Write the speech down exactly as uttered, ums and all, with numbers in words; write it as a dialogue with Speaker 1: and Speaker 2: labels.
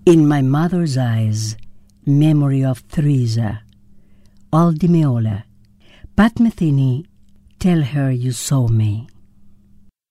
Speaker 1: In My Mother's Eyes, Memory of Theresa, Al Di Meola. Pat Metheny, Tell Her You Saw Me.